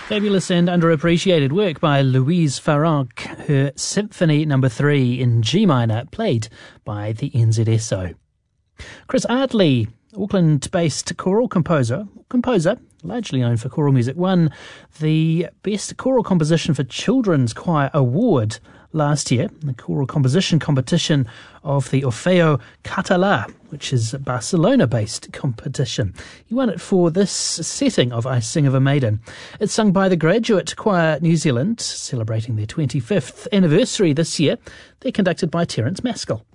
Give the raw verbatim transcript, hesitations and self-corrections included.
Fabulous and underappreciated work by Louise Farrenc, her Symphony Number Three in G minor, played by the N Z S O. Chris Artley, Auckland-based choral composer, composer, largely known for choral music, won the Best Choral Composition for Children's Choir Award last year in the choral composition competition of the Orfeo Català, which is a Barcelona-based competition. He won it for this setting of I Sing of a Maiden. It's sung by the Graduate Choir New Zealand, celebrating their twenty-fifth anniversary this year. They're conducted by Terence Maskell.